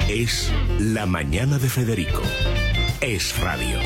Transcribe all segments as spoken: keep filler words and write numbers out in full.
Es La Mañana de Federico. Es radio.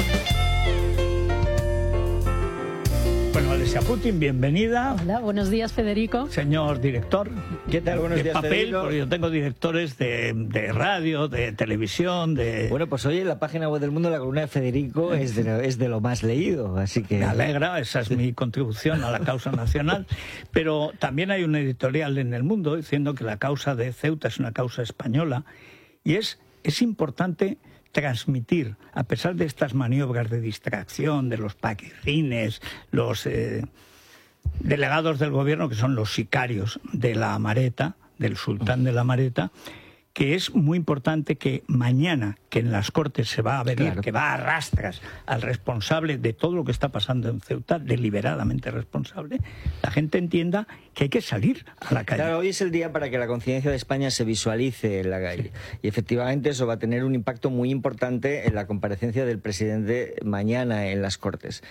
Bueno, Alessia Putin, bienvenida. Hola, buenos días, Federico. Señor director. ¿Qué tal? Buenos de días, papel, Federico. porque yo tengo directores de, de radio, de televisión, de... Bueno, pues hoy en la página web del Mundo la columna de Federico es de, es de lo más leído, así que... Me alegra, esa es mi contribución a la causa nacional. Pero también hay un editorial en El Mundo diciendo que la causa de Ceuta es una causa española y es, es importante transmitir, a pesar de estas maniobras de distracción, de los paquirrines, los eh, delegados del gobierno, que son los sicarios de la Amareta, del sultán de la Amareta, que es muy importante que mañana, que en las Cortes se va a venir, claro, que va a rastras al responsable de todo lo que está pasando en Ceuta, deliberadamente responsable, la gente entienda que hay que salir a la calle. Claro, hoy es el día para que la conciencia de España se visualice en la calle. Sí. Y efectivamente eso va a tener un impacto muy importante en la comparecencia del presidente mañana en las Cortes.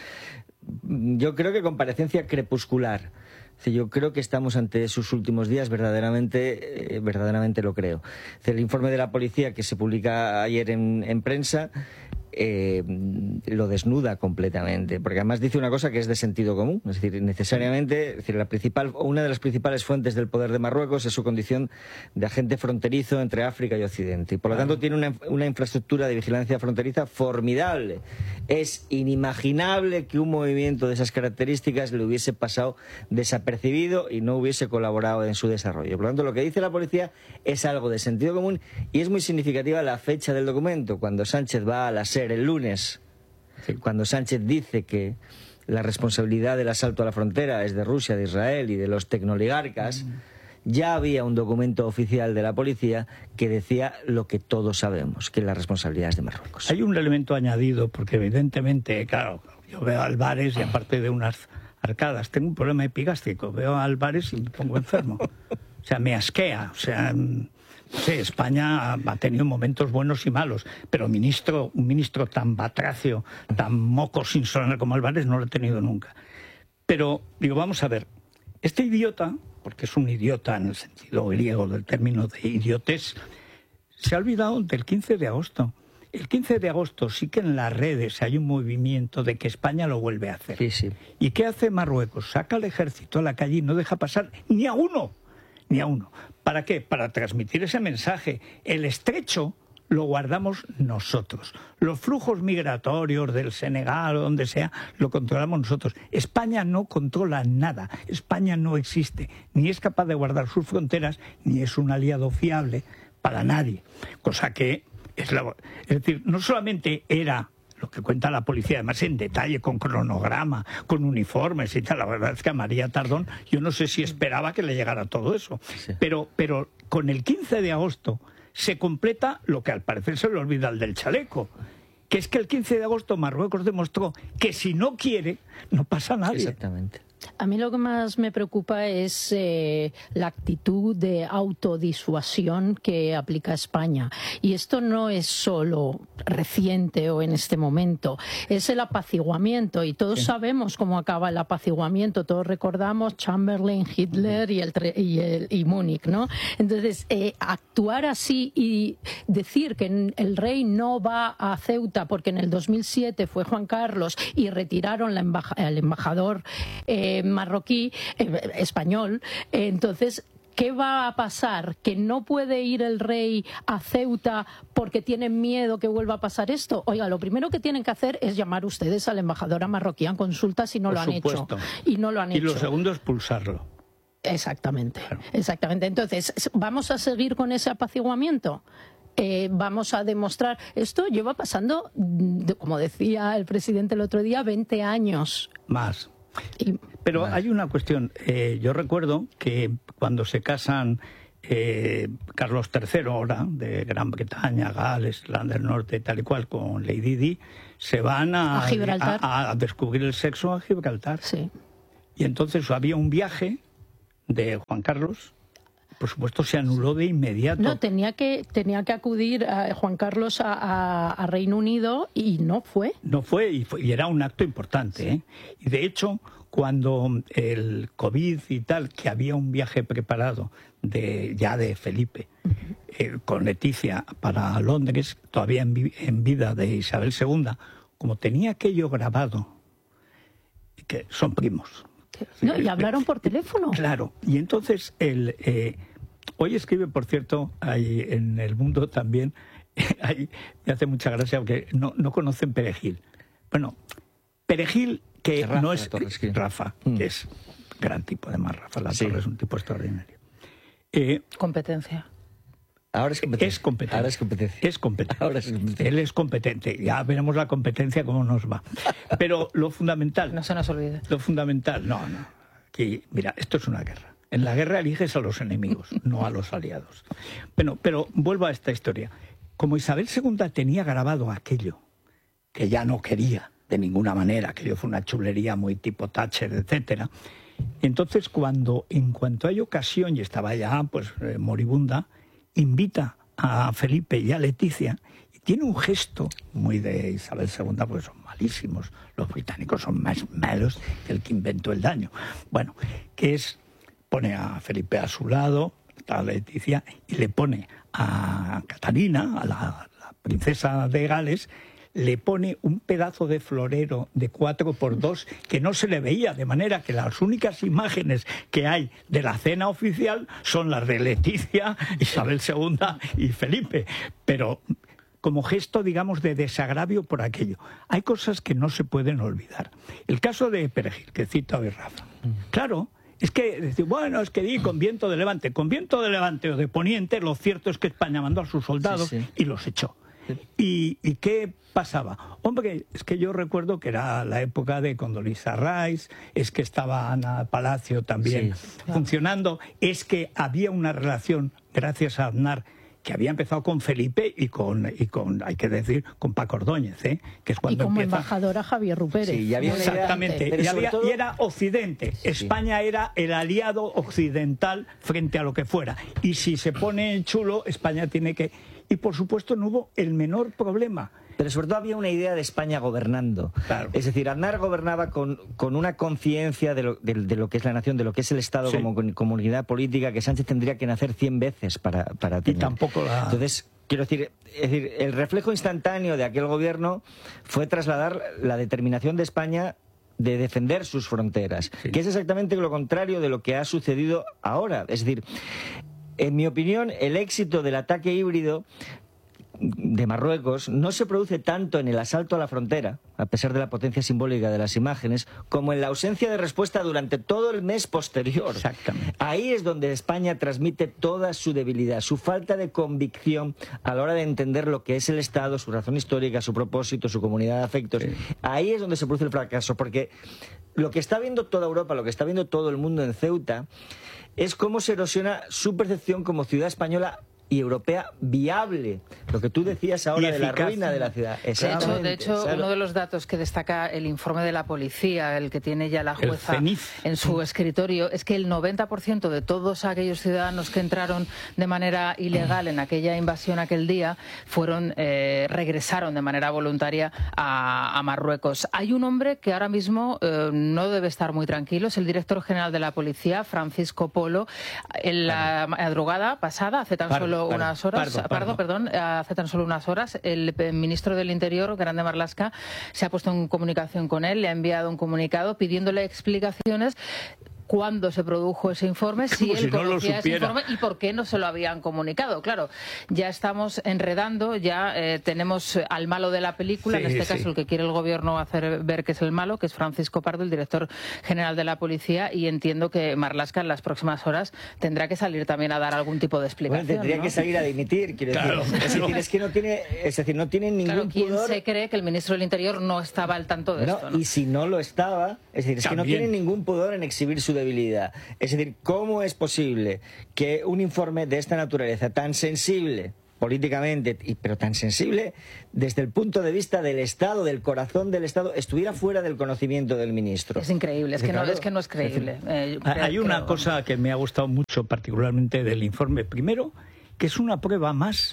Yo creo que comparecencia crepuscular. Yo creo que estamos ante sus últimos días, verdaderamente, eh, verdaderamente lo creo. El informe de la policía que se publica ayer en, en prensa eh, lo desnuda completamente, porque además dice una cosa que es de sentido común, es decir, necesariamente, es decir, la principal, una de las principales fuentes del poder de Marruecos es su condición de agente fronterizo entre África y Occidente, y por lo tanto tiene una, una infraestructura de vigilancia fronteriza formidable. Es inimaginable que un movimiento de esas características le hubiese pasado desapercibido y no hubiese colaborado en su desarrollo. Por lo tanto, lo que dice la policía es algo de sentido común y es muy significativa la fecha del documento, cuando Sánchez va a la SER el lunes, cuando Sánchez dice que la responsabilidad del asalto a la frontera es de Rusia, de Israel y de los tecnoligarcas, mm. ya había un documento oficial de la policía que decía lo que todos sabemos, que la responsabilidad es de Marruecos. Hay un elemento añadido, porque evidentemente, claro, yo veo a Álvarez y aparte de unas arcadas, tengo un problema epigástrico, veo a Álvarez y me pongo enfermo. O sea, me asquea, o sea... Sí, España ha tenido momentos buenos y malos, pero ministro, un ministro tan batracio, tan moco sin sonar como Álvarez no lo he tenido nunca. Pero, digo, vamos a ver, este idiota, porque es un idiota en el sentido griego del término de idiotes, se ha olvidado del quince de agosto. El quince de agosto sí que en las redes hay un movimiento de que España lo vuelve a hacer. Sí, sí. ¿Y qué hace Marruecos? Saca al ejército a la calle y no deja pasar ni a uno. Ni a uno. ¿Para qué? Para transmitir ese mensaje. El estrecho lo guardamos nosotros. Los flujos migratorios del Senegal o donde sea, lo controlamos nosotros. España no controla nada. España no existe. Ni es capaz de guardar sus fronteras, ni es un aliado fiable para nadie. Cosa que, es, la, es decir, no solamente era... lo que cuenta la policía, además en detalle, con cronograma, con uniformes y tal. La verdad es que a María Tardón, yo no sé si esperaba que le llegara todo eso. Sí. Pero, pero con el quince de agosto se completa lo que al parecer se le olvida al del chaleco, que es que el quince de agosto Marruecos demostró que si no quiere, no pasa nada. Exactamente. A mí lo que más me preocupa es eh, la actitud de autodisuasión que aplica España. Y esto no es solo reciente o en este momento, es el apaciguamiento. Y todos sí. sabemos cómo acaba el apaciguamiento. Todos recordamos Chamberlain, Hitler y, el, y, el, y Múnich, ¿no? Entonces, eh, actuar así y decir que el rey no va a Ceuta porque en el dos mil siete fue Juan Carlos y retiraron la embaja, el embajador eh, marroquí, eh, español, eh, entonces, ¿qué va a pasar? ¿Que no puede ir el rey a Ceuta porque tienen miedo que vuelva a pasar esto? Oiga, lo primero que tienen que hacer es llamar ustedes al embajador marroquí a consulta si no Por lo han supuesto. hecho. Y no lo han y hecho. Y lo segundo es expulsarlo. Exactamente, claro. exactamente. Entonces, ¿vamos a seguir con ese apaciguamiento? Eh, vamos a demostrar, esto lleva pasando, como decía el presidente el otro día, veinte años. Más. Y, Pero bueno. hay una cuestión. Eh, yo recuerdo que cuando se casan eh, Carlos tercero, ahora, de Gran Bretaña, Gales, Irlanda del Norte, tal y cual, con Lady Di, se van a, a, Gibraltar. a, a descubrir el sexo a Gibraltar. Sí. Y entonces había un viaje de Juan Carlos. Por supuesto, se anuló de inmediato. No, tenía que, tenía que acudir a Juan Carlos a, a, a Reino Unido y no fue. No fue y, fue, y era un acto importante, ¿eh? Y de hecho, cuando el COVID y tal, que había un viaje preparado de ya de Felipe eh, con Leticia para Londres, todavía en, vi en vida de Isabel segunda, como tenía aquello grabado, que son primos. No, y hablaron por teléfono. Claro, y entonces el, eh, hoy escribe, por cierto, ahí en El Mundo también, ahí me hace mucha gracia porque no, no conocen Perejil. Bueno, Perejil, que Rafa, no es Torres, que... Rafa, mm. que es gran tipo, además Rafa La Torre sí. es un tipo extraordinario. Eh, competencia. Ahora es competencia. Es competente. Ahora es competencia. Es competente. Ahora es competente. Él es competente. Ya veremos la competencia cómo nos va. Pero lo fundamental... No se nos olvide. Lo fundamental, no, no. Aquí, mira, esto es una guerra. En la guerra eliges a los enemigos, no a los aliados. Bueno, pero vuelvo a esta historia. Como Isabel segunda tenía grabado aquello, que ya no quería de ninguna manera, aquello fue una chulería muy tipo Thatcher, etcétera. Entonces, cuando, en cuanto hay ocasión, y estaba ya pues eh, moribunda, invita a Felipe y a Leticia, y tiene un gesto muy de Isabel segunda, porque son malísimos, los británicos son más malos que el que inventó el daño. Bueno, que es, pone a Felipe a su lado, a Leticia, y le pone a Catalina, a la, la princesa de Gales, le pone un pedazo de florero de cuatro por dos que no se le veía, de manera que las únicas imágenes que hay de la cena oficial son las de Leticia, Isabel segunda y Felipe, pero como gesto, digamos, de desagravio por aquello. Hay cosas que no se pueden olvidar. El caso de Perejil, que cita hoy Rafa. Claro, es que, decir, bueno, es que di con viento de levante. Con viento de levante o de poniente, lo cierto es que España mandó a sus soldados sí, sí. y los echó. ¿Y, ¿Y qué pasaba? Hombre, es que yo recuerdo que era la época de Condoleezza Rice, es que estaba Ana Palacio también sí, claro. funcionando, es que había una relación, gracias a Aznar, que había empezado con Felipe y con, y con hay que decir, con Paco Ordóñez, ¿eh? que es cuando y como empieza... embajadora Javier Rupérez. Sí, ya había exactamente, y, había, todo... y era Occidente. Sí, España sí. era el aliado occidental frente a lo que fuera. Y si se pone chulo, España tiene que... Y por supuesto no hubo el menor problema. Pero sobre todo había una idea de España gobernando. Claro. Es decir, Aznar gobernaba con, con una conciencia de lo, de, de lo que es la nación, de lo que es el Estado sí. como comunidad política, que Sánchez tendría que nacer cien veces para, para tener. Y tampoco la... Entonces, quiero decir, es decir, el reflejo instantáneo de aquel gobierno fue trasladar la determinación de España de defender sus fronteras, sí. que es exactamente lo contrario de lo que ha sucedido ahora. Es decir, en mi opinión, el éxito del ataque híbrido de Marruecos no se produce tanto en el asalto a la frontera, a pesar de la potencia simbólica de las imágenes, como en la ausencia de respuesta durante todo el mes posterior. Exactamente. Ahí es donde España transmite toda su debilidad, su falta de convicción a la hora de entender lo que es el Estado, su razón histórica, su propósito, su comunidad de afectos. Sí. Ahí es donde se produce el fracaso, porque lo que está viendo toda Europa, lo que está viendo todo el mundo en Ceuta, es cómo se erosiona su percepción como ciudad española y europea viable. Lo que tú decías ahora de la ruina de la ciudad. De hecho, de hecho uno de los datos que destaca el informe de la policía, el que tiene ya la jueza en su escritorio, es que el noventa por ciento de todos aquellos ciudadanos que entraron de manera ilegal en aquella invasión aquel día fueron eh, regresaron de manera voluntaria a, a Marruecos. Hay un hombre que ahora mismo eh, no debe estar muy tranquilo, es el director general de la policía, Francisco Polo. En la madrugada pasada, hace tan solo unas horas, Pardo, Pardo, perdón, hace tan solo unas horas, el ministro del Interior, Grande Marlaska, se ha puesto en comunicación con él, le ha enviado un comunicado pidiéndole explicaciones cuándo se produjo ese informe, si él conocía ese informe y por qué no se lo habían comunicado. Claro, ya estamos enredando, ya eh, tenemos al malo de la película, sí, en este sí. caso el que quiere el gobierno hacer ver que es el malo, que es Francisco Pardo, el director general de la policía, y entiendo que Marlaska en las próximas horas tendrá que salir también a dar algún tipo de explicación. Bueno, tendría ¿no? que salir a dimitir, quiero claro, decir. Es decir, es que no tiene, es decir, no tiene ningún claro, ¿quién pudor. se cree que el ministro del Interior no estaba al tanto de no, esto? ¿no? Y si no lo estaba, es decir, es también. que no tiene ningún pudor en exhibir su debilidad. Es decir, ¿cómo es posible que un informe de esta naturaleza, tan sensible políticamente, pero tan sensible desde el punto de vista del Estado, del corazón del Estado, estuviera fuera del conocimiento del ministro? Es increíble, es que, claro, no, es, que no es creíble. Eh, Hay creo, una cosa que me ha gustado mucho, particularmente del informe. Primero, que es una prueba más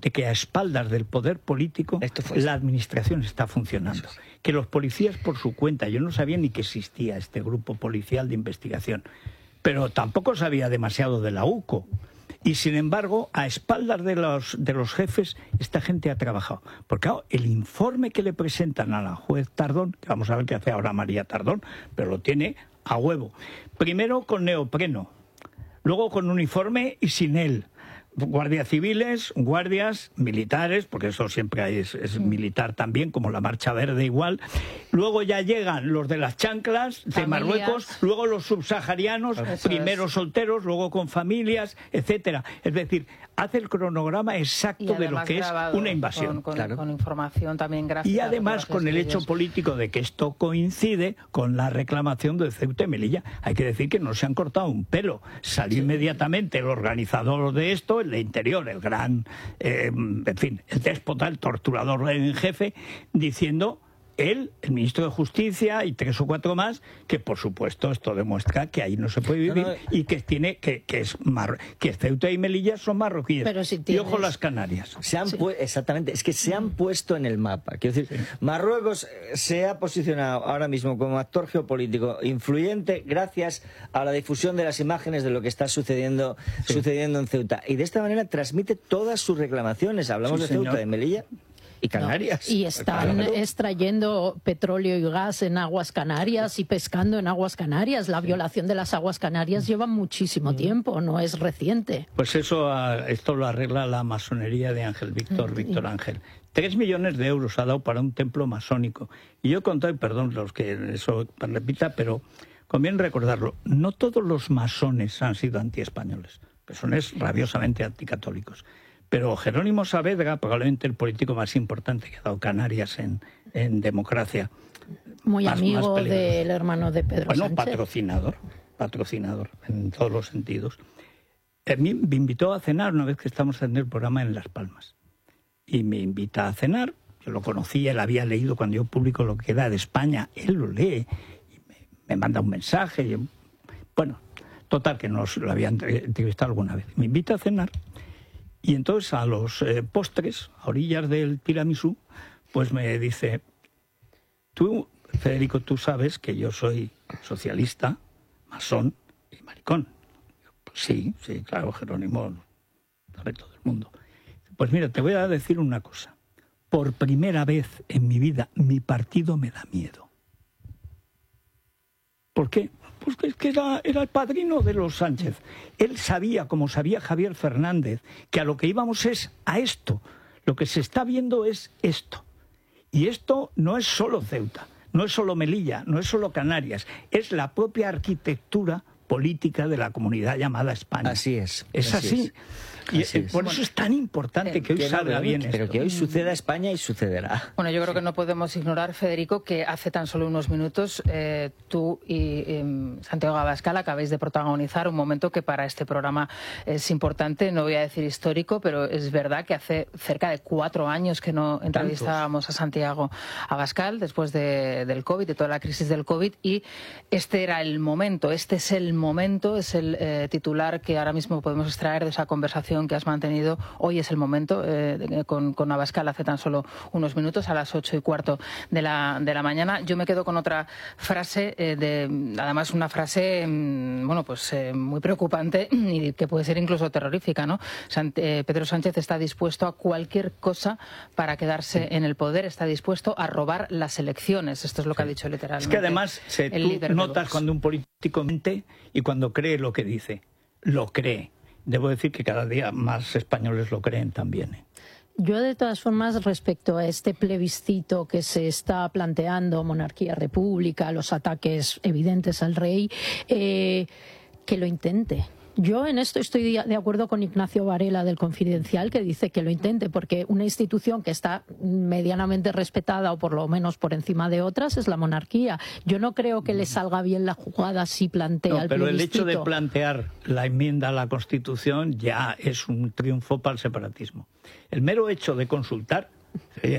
de que a espaldas del poder político la administración está funcionando. Que los policías por su cuenta, yo no sabía ni que existía este grupo policial de investigación, pero tampoco sabía demasiado de la U C O. Y sin embargo, a espaldas de los, de los jefes, esta gente ha trabajado. Porque claro, el informe que le presentan a la juez Tardón, que vamos a ver qué hace ahora María Tardón, pero lo tiene a huevo. Primero con neopreno, luego con uniforme y sin él. Guardias civiles, guardias militares, porque eso siempre es, es militar también, como la Marcha Verde igual. Luego ya llegan los de las chanclas de familias. Marruecos, luego los subsaharianos, eso primero es. solteros, luego con familias, etcétera. Es decir, hace el cronograma exacto de lo que es una invasión. Con, con, claro. con información también gráfica. Y además con el hecho político de que esto coincide con la reclamación de Ceuta y Melilla. Hay que decir que no se han cortado un pelo. Salió sí. inmediatamente el organizador de esto, el de Interior, el gran, eh, en fin, el déspota, el torturador en jefe, diciendo él, el ministro de Justicia y tres o cuatro más, que por supuesto esto demuestra que ahí no se puede vivir no, no, y que tiene que, que es mar, que Ceuta y Melilla son marroquíes. Pero si tienes... Y ojo las Canarias. Se han sí. Exactamente, es que se han puesto en el mapa. Quiero decir, sí. Marruecos se ha posicionado ahora mismo como actor geopolítico influyente gracias a la difusión de las imágenes de lo que está sucediendo, sí. sucediendo en Ceuta. Y de esta manera transmite todas sus reclamaciones. Hablamos sí, de Ceuta, señor. de Melilla. Y Canarias. No, y están claro. extrayendo petróleo y gas en aguas canarias y pescando en aguas canarias. La violación de las aguas canarias lleva muchísimo tiempo, no es reciente. Pues eso, esto lo arregla la masonería de Ángel Víctor, mm, Víctor Ángel. Tres millones de euros ha dado para un templo masónico. Y yo conté, y perdón los que eso repita, pero conviene recordarlo, no todos los masones han sido antiespañoles. Masones rabiosamente anticatólicos. Pero Jerónimo Saavedra, probablemente el político más importante que ha dado Canarias en, en democracia. Muy más, amigo más del hermano de Pedro bueno, Sánchez. Bueno, patrocinador, patrocinador en todos los sentidos. A mí me invitó a cenar una vez que estamos haciendo el programa en Las Palmas. Y me invita a cenar. Yo lo conocía, él había leído cuando yo publico lo que queda de España. Él lo lee y me, me manda un mensaje. Y, bueno, total, que nos lo había entrevistado alguna vez. Me invita a cenar. Y entonces a los eh, postres, a orillas del tiramisú, pues me dice, tú, Federico, tú sabes que yo soy socialista, masón y maricón. Pues sí, sí, claro, Jerónimo, sabe todo el mundo. Pues mira, te voy a decir una cosa. Por primera vez en mi vida, mi partido me da miedo. ¿Por qué? Pues que, que era, era el padrino de los Sánchez. Él sabía, como sabía Javier Fernández, que a lo que íbamos es a esto. Lo que se está viendo es esto. Y esto no es solo Ceuta, no es solo Melilla, no es solo Canarias, es la propia arquitectura política de la comunidad llamada España. Así es. Es así. así. Es. Y Así es. Por eso es tan importante que hoy que salga no, bien esto. Pero que hoy suceda España y sucederá. Bueno, yo creo que no podemos ignorar, Federico, que hace tan solo unos minutos eh, tú y eh, Santiago Abascal acabáis de protagonizar un momento que para este programa es importante, no voy a decir histórico, pero es verdad que hace cerca de cuatro años que no entrevistábamos a Santiago Abascal después de, del COVID, de toda la crisis del COVID, y este era el momento, este es el momento, es el eh, titular que ahora mismo podemos extraer de esa conversación que has mantenido. Hoy es el momento eh, con, con Abascal hace tan solo unos minutos, a las ocho y cuarto de la, de la mañana. Yo me quedo con otra frase, eh, de, además una frase mmm, bueno, pues eh, muy preocupante y que puede ser incluso terrorífica, ¿no? Sant, eh, Pedro Sánchez está dispuesto a cualquier cosa para quedarse en el poder, está dispuesto a robar las elecciones. Esto es lo que sí. ha dicho literalmente. Es que además se, tú notas cuando un político mente y cuando cree lo que dice. Lo cree. Debo decir que cada día más españoles lo creen también. ¿eh? Yo, de todas formas, respecto a este plebiscito que se está planteando, monarquía-república, los ataques evidentes al rey, eh, que lo intente. Yo en esto estoy de acuerdo con Ignacio Varela del Confidencial, que dice que lo intente, porque una institución que está medianamente respetada, o por lo menos por encima de otras, es la monarquía. Yo no creo que le salga bien la jugada si plantea no, el pero plebiscito. El hecho de plantear la enmienda a la Constitución ya es un triunfo para el separatismo. El mero hecho de consultar, oye,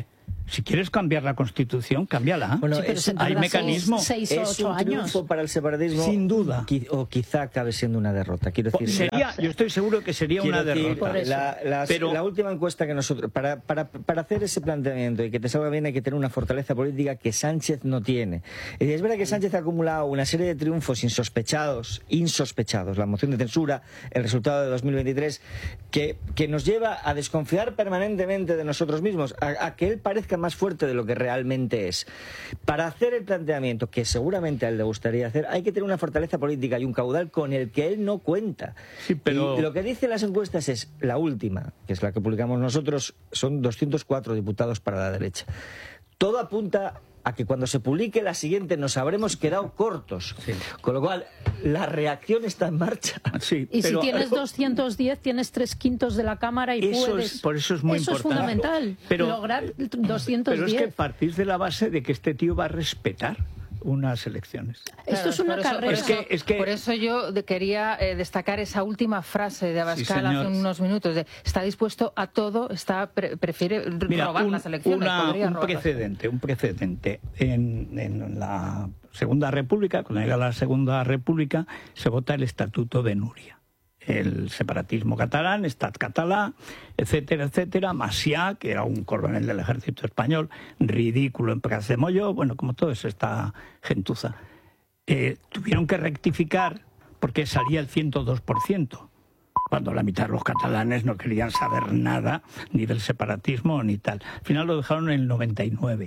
Si quieres cambiar la Constitución, cámbiala. Bueno, sí, pero es, hay mecanismo. Seis o es ocho un triunfo años. para el separatismo. Sin duda. O quizá acabe siendo una derrota. Quiero decir, sería, la, yo estoy seguro que sería una decir, derrota. La, la, pero, la última encuesta que nosotros... Para, para, para hacer ese planteamiento y que te salga bien hay que tener una fortaleza política que Sánchez no tiene. Es, es verdad que Sánchez ha acumulado una serie de triunfos insospechados, insospechados, la moción de censura, el resultado de dos mil veintitrés, que, que nos lleva a desconfiar permanentemente de nosotros mismos, a, a que él parezca más fuerte de lo que realmente es. Para hacer el planteamiento que seguramente a él le gustaría hacer, hay que tener una fortaleza política y un caudal con el que él no cuenta. Sí, pero... Y lo que dicen las encuestas es, la última, que es la que publicamos nosotros, son doscientos cuatro diputados para la derecha. Todo apunta a que cuando se publique la siguiente nos habremos quedado cortos. Sí. Con lo cual, la reacción está en marcha. Sí, y pero, si tienes doscientos diez, tienes tres quintos de la Cámara y eso puedes... Es, por eso es muy eso importante. Es fundamental, pero, lograr doscientos diez. Pero es que partís de la base de que este tío va a respetar unas elecciones. Esto claro, es una por carrera. Eso, por, eso, es que, es que... por eso yo de, quería eh, destacar esa última frase de Abascal sí, hace unos minutos. De, está dispuesto a todo, está pre, prefiere Mira, robar un, las elecciones. Una, un robarlas. precedente, un precedente. En, en la Segunda República, cuando llega la Segunda República, se vota el Estatuto de Núria. El separatismo catalán, Estat català, etcétera, etcétera. Macià, que era un coronel del ejército español, ridículo en Pras de Molló, bueno, como todo es esta gentuza. Eh, tuvieron que rectificar porque salía el ciento dos por ciento, cuando la mitad de los catalanes no querían saber nada, ni del separatismo ni tal. Al final lo dejaron en el noventa y nueve.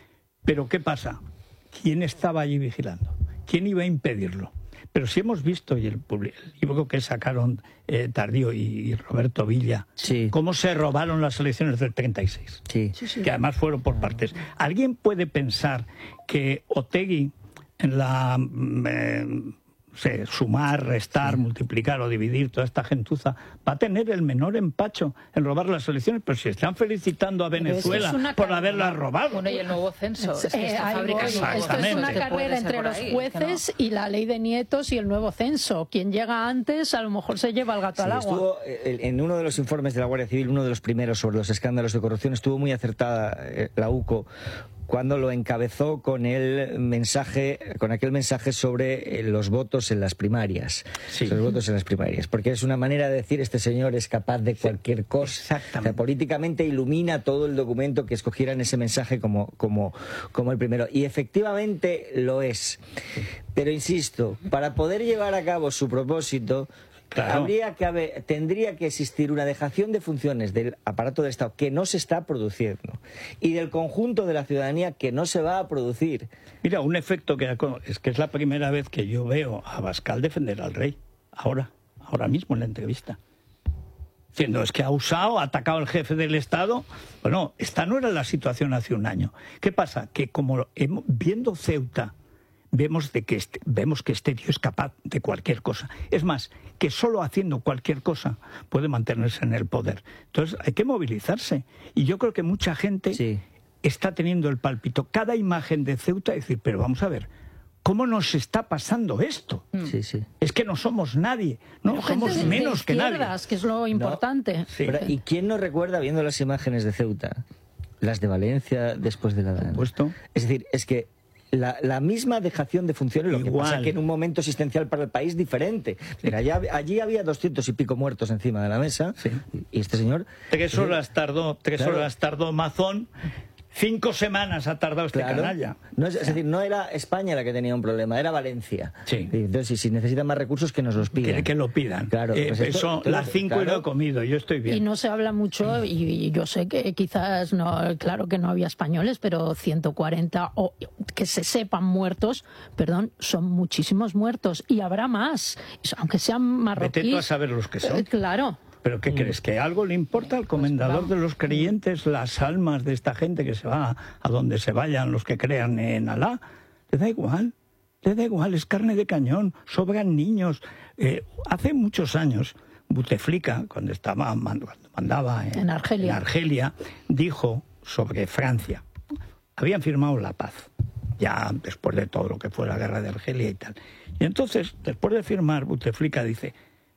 Pero ¿qué pasa? ¿Quién estaba allí vigilando? ¿Quién iba a impedirlo? Pero si hemos visto, y el, el libro que sacaron eh, Tardío y, y Roberto Villa, sí. cómo se robaron las elecciones del treinta y seis, sí. Sí, sí. que además fueron por partes. ¿Alguien puede pensar que Otegi en la... Eh, sé, sumar, restar, sí. multiplicar o dividir toda esta gentuza, va a tener el menor empacho en robar las elecciones? Pero si están felicitando a Venezuela es por haberlas robado. Bueno, y el nuevo censo. Es que eh, esta fábrica esto es una carrera entre los jueces no. y la ley de nietos y el nuevo censo. Quien llega antes a lo mejor se lleva el gato sí, al agua. Estuvo, en uno de los informes de la Guardia Civil, uno de los primeros sobre los escándalos de corrupción, estuvo muy acertada la U C O cuando lo encabezó con el mensaje, con aquel mensaje sobre los votos en las primarias. Sí. Los votos en las primarias. Porque es una manera de decir, este señor es capaz de cualquier cosa. Exactamente. O sea, políticamente ilumina todo el documento que escogieran ese mensaje como, como, como el primero. Y efectivamente lo es. Pero insisto, para poder llevar a cabo su propósito... Claro. Habría que haber, tendría que existir una dejación de funciones del aparato del Estado que no se está produciendo y del conjunto de la ciudadanía que no se va a producir. Mira, un efecto que es que es la primera vez que yo veo a Abascal defender al rey, ahora, ahora mismo en la entrevista. Diciendo, es que ha usado, ha atacado al jefe del Estado. Bueno, esta no era la situación hace un año. ¿Qué pasa? Que como hemos, viendo Ceuta... Vemos, de que este, vemos que este tío es capaz de cualquier cosa. Es más, que solo haciendo cualquier cosa puede mantenerse en el poder. Entonces hay que movilizarse. Y yo creo que mucha gente sí. está teniendo el pálpito. Cada imagen de Ceuta y decir, pero vamos a ver, ¿cómo nos está pasando esto? Sí, sí. Es que no somos nadie, no pero somos menos que nadie. Que es lo importante. No. Sí. Pero, ¿y quién no recuerda, viendo las imágenes de Ceuta, las de Valencia después de la Dana? ¿Puesto? Es decir, es que La, la misma dejación de funciones, lo Igual. que pasa que en un momento existencial para el país diferente. Mira, allá, allí había doscientos y pico muertos encima de la mesa, sí. y este señor... Tres horas tardó, tres claro. horas tardó Mazón, cinco semanas ha tardado este claro. canalla. No es, es decir, no era España la que tenía un problema, era Valencia. Sí. Entonces, si, si necesitan más recursos, que nos los pidan. Que, que lo pidan. Claro. Eh, pues esto, esto, las cinco claro. y lo he comido, yo estoy bien. Y no se habla mucho, y, y yo sé que quizás, no, claro que no había españoles, pero ciento cuarenta, o que se sepan muertos, perdón, son muchísimos muertos, y habrá más, aunque sean marroquíes. Vete tú a saber los que son. Eh, claro. ¿Pero qué crees? ¿Que algo le importa al comendador de los creyentes las almas de esta gente que se va a donde se vayan los que crean en Alá? Le da igual, le da igual, es carne de cañón, sobran niños. Eh, hace muchos años, Buteflika, cuando estaba cuando mandaba en, en, Argelia. en Argelia, dijo sobre Francia, habían firmado la paz, ya después de todo lo que fue la guerra de Argelia y tal. Y entonces, después de firmar, Buteflika dice...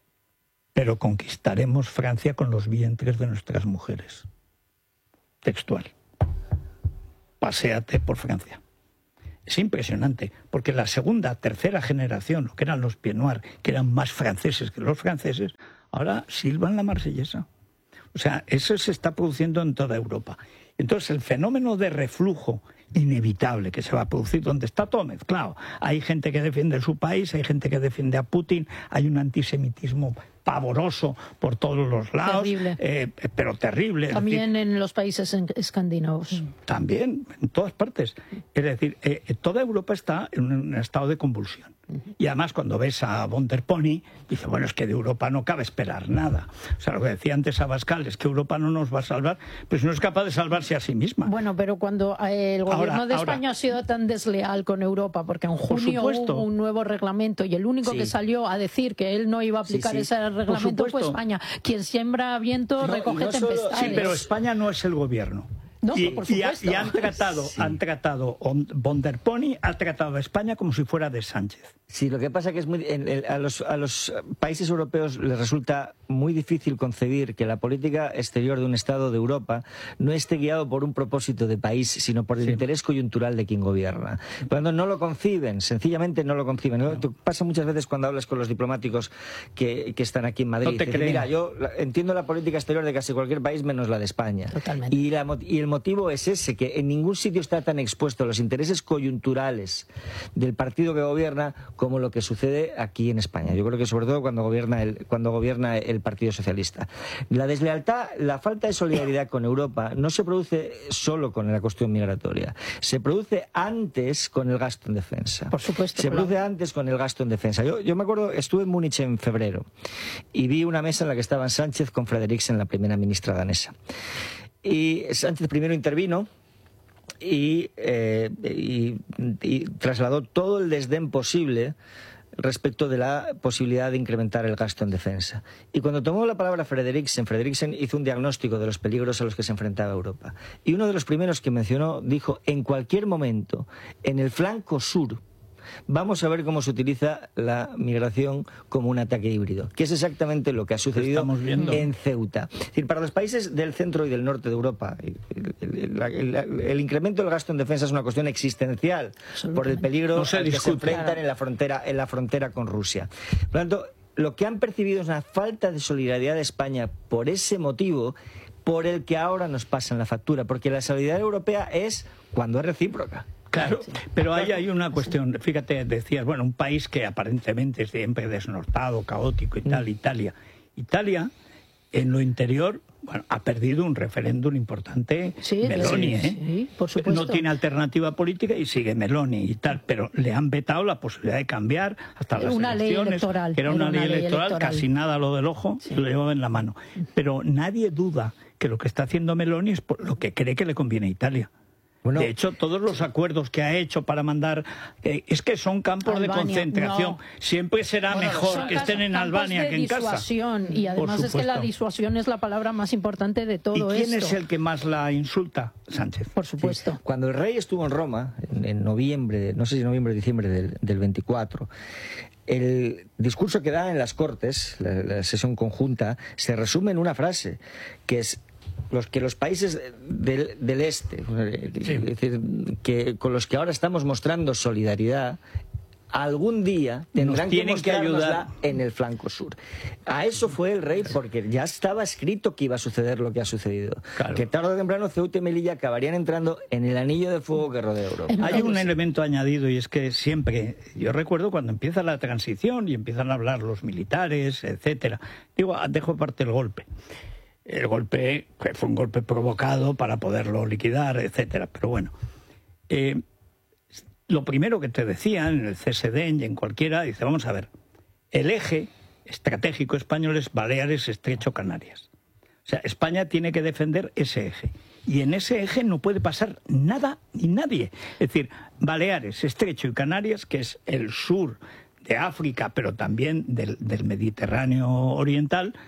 pero conquistaremos Francia con los vientres de nuestras mujeres. Textual. paséate por Francia. Es impresionante, porque la segunda, tercera generación, lo que eran los Pied Noir, que eran más franceses que los franceses, ahora silban la marsellesa. O sea, eso se está produciendo en toda Europa. Entonces, el fenómeno de reflujo inevitable que se va a producir, donde está todo mezclado. Hay gente que defiende su país, hay gente que defiende a Putin, hay un antisemitismo pavoroso por todos los lados, terrible. Eh, pero terrible. También decir, en los países escandinavos. También, en todas partes. Es decir, eh, toda Europa está en un estado de convulsión. Y además, cuando ves a von der Pony, dice, bueno, es que de Europa no cabe esperar nada. O sea, lo que decía antes Abascal, es que Europa no nos va a salvar, pues no es capaz de salvarse a sí misma. Bueno, pero cuando el gobierno ahora, de España ahora, ha sido tan desleal con Europa, porque en junio hubo un nuevo reglamento y el único sí. que salió a decir que él no iba a aplicar sí, sí. ese reglamento fue España. Quien siembra viento no, recoge no tempestades. Solo, sí, pero España no es el gobierno. No, y, por y, supuesto. y han tratado, sí. han tratado, von der Pony ha tratado a España como si fuera de Sánchez. Sí, lo que pasa es que es muy, en, en, a, los, a los países europeos les resulta muy difícil concebir que la política exterior de un Estado de Europa no esté guiado por un propósito de país, sino por el sí. interés coyuntural de quien gobierna. Cuando no lo conciben, sencillamente no lo conciben. No. ¿no? Pasa muchas veces cuando hablas con los diplomáticos que, que están aquí en Madrid. No te Dicen, mira, yo entiendo la política exterior de casi cualquier país menos la de España. Totalmente. Y, la, y el motivo es ese, que en ningún sitio está tan expuesto a los intereses coyunturales del partido que gobierna como lo que sucede aquí en España. Yo creo que sobre todo cuando gobierna el, cuando gobierna el Partido Socialista. La deslealtad, la falta de solidaridad con Europa no se produce solo con la cuestión migratoria. Se produce antes con el gasto en defensa. Por supuesto. Se claro. produce antes con el gasto en defensa. Yo, yo me acuerdo, estuve en Múnich en febrero y vi una mesa en la que estaban Sánchez con Frederiksen, la primera ministra danesa. Y Sánchez primero intervino y, eh, y, y trasladó todo el desdén posible respecto de la posibilidad de incrementar el gasto en defensa. Y cuando tomó la palabra Frederiksen, Frederiksen hizo un diagnóstico de los peligros a los que se enfrentaba Europa. Y uno de los primeros que mencionó dijo, en cualquier momento, en el flanco sur, vamos a ver cómo se utiliza la migración como un ataque híbrido, que es exactamente lo que ha sucedido en Ceuta. Es decir, para los países del centro y del norte de Europa, el, el, el, el, el incremento del gasto en defensa es una cuestión existencial por el peligro no se al que se enfrentan en la frontera, en la frontera con Rusia. Por lo tanto, lo que han percibido es una falta de solidaridad de España por ese motivo, por el que ahora nos pasan la factura, porque la solidaridad europea es cuando es recíproca. Claro, pero ahí hay una cuestión. Fíjate, decías, bueno, un país que aparentemente es siempre desnortado, caótico y tal, Italia. Italia, en lo interior, bueno, ha perdido un referéndum importante, sí, Meloni, sí, ¿eh? Sí, por supuesto. No tiene alternativa política y sigue Meloni y tal, pero le han vetado la posibilidad de cambiar hasta las una elecciones. Ley electoral, que era una, era una ley, ley electoral, electoral, casi nada lo del ojo, sí. Lo llevaba en la mano. Pero nadie duda que lo que está haciendo Meloni es por lo que cree que le conviene a Italia. Bueno, de hecho, todos los acuerdos que ha hecho para mandar, eh, es que son campos Albania, de concentración. No. Siempre será bueno, mejor que estén en Albania que en casa. Y además es que la disuasión es la palabra más importante de todo esto. ¿Y quién esto? es el que más la insulta? Sánchez. Por supuesto. Sí. Cuando el rey estuvo en Roma, en, en noviembre, no sé si noviembre o diciembre del, del veinticuatro, el discurso que da en las Cortes, la, la sesión conjunta, se resume en una frase, que es los que los países del, del este, sí. es decir, que con los que ahora estamos mostrando solidaridad, algún día tendrán que, que ayudar en el flanco sur. A eso fue el rey, porque ya estaba escrito que iba a suceder lo que ha sucedido. Claro. Que tarde o temprano Ceuta y Melilla acabarían entrando en el anillo de fuego que rodea Europa. Hay un elemento añadido, y es que siempre, yo recuerdo cuando empieza la transición y empiezan a hablar los militares, etcétera. Digo, dejo aparte el golpe. El golpe fue un golpe provocado para poderlo liquidar, etcétera. Pero bueno, eh, lo primero que te decían en el C S D y en cualquiera, dice, vamos a ver, el eje estratégico español es Baleares, Estrecho, Canarias. O sea, España tiene que defender ese eje. Y en ese eje no puede pasar nada ni nadie. Es decir, Baleares, Estrecho y Canarias, que es el sur de África, pero también del, del Mediterráneo oriental,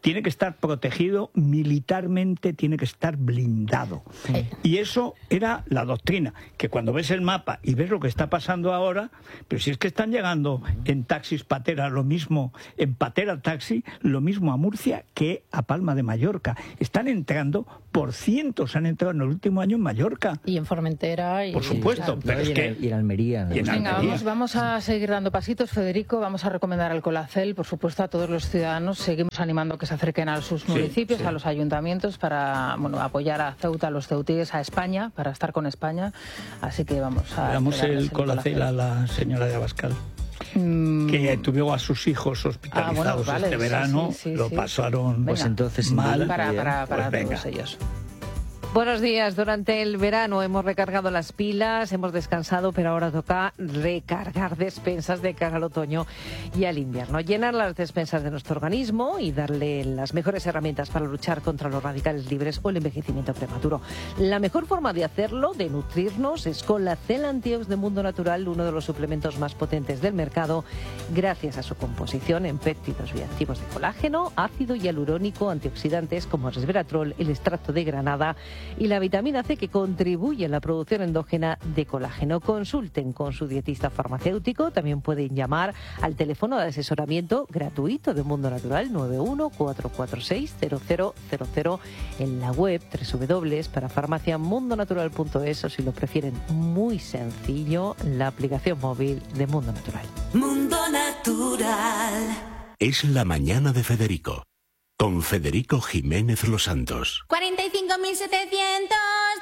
tiene que estar protegido militarmente, tiene que estar blindado. Sí. Y eso era la doctrina, que cuando ves el mapa y ves lo que está pasando ahora, pero si es que están llegando en taxis Patera, lo mismo, en Patera Taxi, lo mismo a Murcia que a Palma de Mallorca. Están entrando por cientos, han entrado en el último año en Mallorca. Y en Formentera. Y, por supuesto, y, pero y, es que... Y en Almería. Y en Venga, Almería. Vamos, vamos a seguir dando pasitos, Federico. Vamos a recomendar al Colacel, por supuesto, a todos los ciudadanos. Seguimos animando que se acerquen a sus municipios, sí, sí. a los ayuntamientos, para bueno, apoyar a Ceuta, a los ceutíes, a España, para estar con España. Así que vamos a... Damos el Colacel a la señora de Abascal, mm. que tuvo a sus hijos hospitalizados ah, bueno, vale, este verano, sí, sí, sí, lo sí. pasaron venga. Pues entonces mal. Para, para, para pues todos ellos. Buenos días. Durante el verano hemos recargado las pilas, hemos descansado, pero ahora toca recargar despensas de cara al otoño y al invierno. Llenar las despensas de nuestro organismo y darle las mejores herramientas para luchar contra los radicales libres o el envejecimiento prematuro. La mejor forma de hacerlo, de nutrirnos, es con la Cel Antiox de Mundo Natural, uno de los suplementos más potentes del mercado, gracias a su composición en péptidos bioactivos de colágeno, ácido hialurónico, antioxidantes como el resveratrol, el extracto de granada y la vitamina C, que contribuye a la producción endógena de colágeno. Consulten con su dietista farmacéutico. También pueden llamar al teléfono de asesoramiento gratuito de Mundo Natural nueve uno cuatro cuatro seis cero cero cero cero, en la web doble u doble u doble u punto para farmacia mundo natural punto es, o si lo prefieren muy sencillo, la aplicación móvil de Mundo Natural. Mundo Natural. Es la mañana de Federico, con Federico Jiménez Los Santos. cuarenta y cinco mil setecientos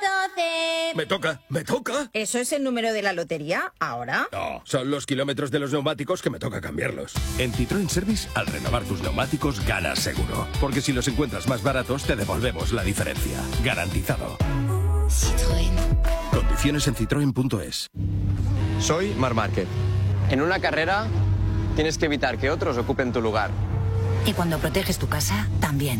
doce. Me toca, me toca. ¿Eso es el número de la lotería ahora? No, son los kilómetros de los neumáticos que me toca cambiarlos. En Citroën Service, al renovar tus neumáticos, ganas seguro. Porque si los encuentras más baratos, te devolvemos la diferencia. Garantizado. Citroën. Condiciones en citroen punto es. Soy Marc Márquez. En una carrera tienes que evitar que otros ocupen tu lugar. Y cuando proteges tu casa, también.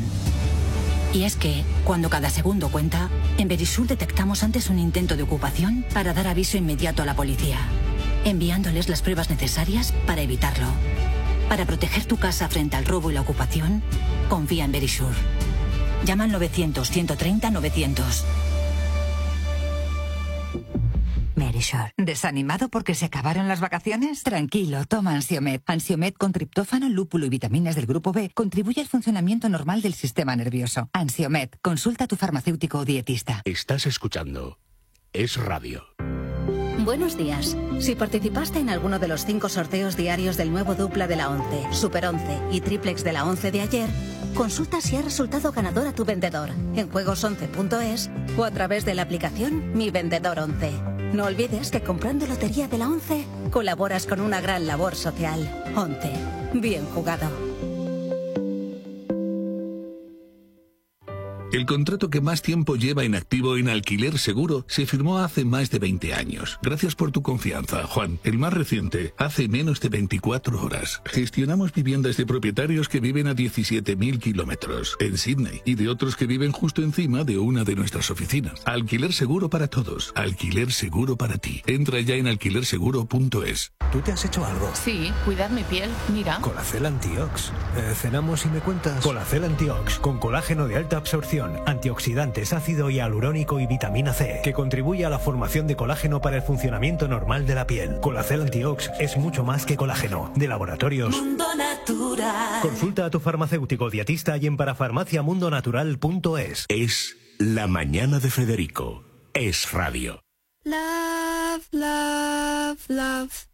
Y es que, cuando cada segundo cuenta, en Verisur detectamos antes un intento de ocupación para dar aviso inmediato a la policía, enviándoles las pruebas necesarias para evitarlo. Para proteger tu casa frente al robo y la ocupación, confía en Verisur. Llama al novecientos, ciento treinta, novecientos. Verisur. ¿Desanimado porque se acabaron las vacaciones? Tranquilo, toma Ansiomed. Ansiomed con triptófano, lúpulo y vitaminas del grupo B contribuye al funcionamiento normal del sistema nervioso. Ansiomed, consulta a tu farmacéutico o dietista. Estás escuchando Es Radio. Buenos días. Si participaste en alguno de los cinco sorteos diarios del nuevo dupla de la once, Super once y triplex de la once de ayer, consulta si ha resultado ganador a tu vendedor en juegos once punto es o a través de la aplicación Mi Vendedor once. No olvides que comprando Lotería de la once colaboras con una gran labor social. once. Bien jugado. El contrato que más tiempo lleva en activo en Alquiler Seguro se firmó hace más de veinte años. Gracias por tu confianza, Juan. El más reciente, hace menos de veinticuatro horas. Gestionamos viviendas de propietarios que viven a diecisiete mil kilómetros en Sydney y de otros que viven justo encima de una de nuestras oficinas. Alquiler Seguro para todos. Alquiler Seguro para ti. Entra ya en alquiler seguro punto es. ¿Tú te has hecho algo? Sí, cuidar mi piel. Mira. Colacel Antiox. Eh, cenamos y me cuentas. Colacel Antiox, con colágeno de alta absorción, antioxidantes, ácido hialurónico y vitamina C, que contribuye a la formación de colágeno para el funcionamiento normal de la piel. Colacel Antiox es mucho más que colágeno. De Laboratorios Mundo Natural. Consulta a tu farmacéutico dietista y en parafarmacia mundo natural punto es. Es la mañana de Federico. Es Radio. Love, love, love.